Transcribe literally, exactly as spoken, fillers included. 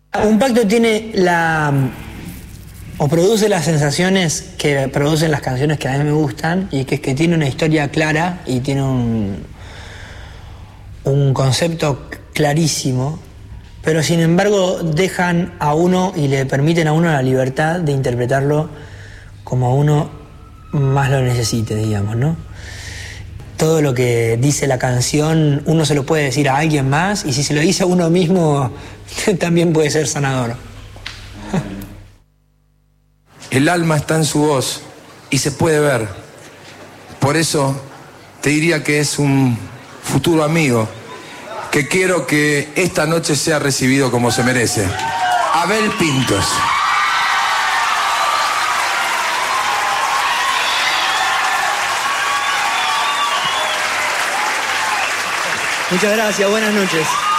Un pacto tiene la... o produce las sensaciones que producen las canciones que a mí me gustan, y que es que tiene una historia clara y tiene un, un concepto clarísimo, pero sin embargo dejan a uno y le permiten a uno la libertad de interpretarlo como uno más lo necesite, digamos, ¿no? Todo lo que dice la canción uno se lo puede decir a alguien más, y si se lo dice a uno mismo también puede ser sanador. El alma está en su voz y se puede ver. Por eso te diría que es un futuro amigo, que quiero que esta noche sea recibido como se merece. Abel Pintos. Muchas gracias, buenas noches.